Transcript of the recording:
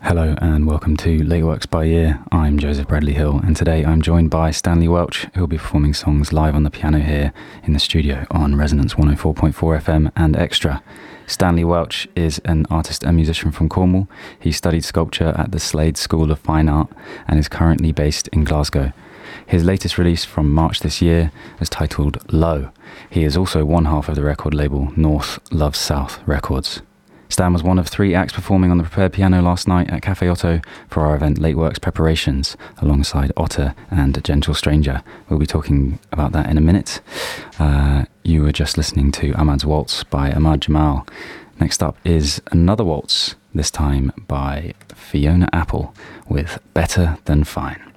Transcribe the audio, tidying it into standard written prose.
Hello and welcome to Late Works by Ear. I'm Joseph Bradley Hill, and today I'm joined by Stanley Welch, who'll be performing songs live on the piano here in the studio on Resonance 104.4 FM and Extra. Stanley Welch is an artist and musician from Cornwall. He studied sculpture at the Slade School of Fine Art and is currently based in Glasgow. His latest release from March this year is titled Low. He is also one half of the record label North Loves South Records. Stan was one of 3 acts performing on the prepared piano last night at Cafe Otto for our event Late Works Preparations, alongside Otter and Gentle Stranger. We'll be talking about that in a minute. You were just listening to Ahmad's Waltz by Ahmad Jamal. Next up is another waltz, this time by Fiona Apple with Better Than Fine.